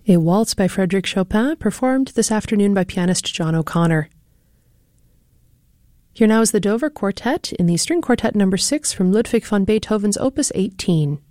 A waltz by Frédéric Chopin, performed this afternoon by pianist John O'Connor. Here now is the Dover Quartet in the String Quartet No. 6 from Ludwig van Beethoven's Opus 18.